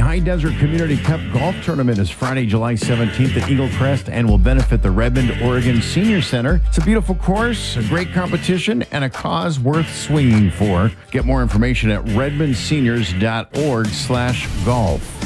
High Desert Community Cup Golf Tournament is Friday, July 17th at Eagle Crest and will benefit the Redmond, Oregon Senior Center. It's a beautiful course, a great competition, and a cause worth swinging for. Get more information at redmondseniors.org/golf.